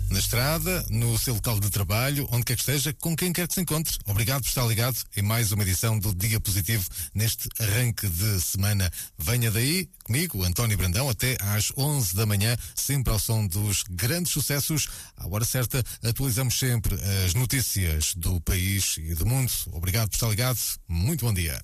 na estrada, no seu local de trabalho, onde quer que esteja, com quem quer que se encontre. Obrigado por estar ligado em mais uma edição do Dia Positivo neste arranque de semana. Venha daí, comigo, António Brandão, até às 11 da manhã, sempre ao som dos grandes sucessos. À hora certa, atualizamos sempre as notícias do país e do mundo. Obrigado por estar ligado. Muito bom dia.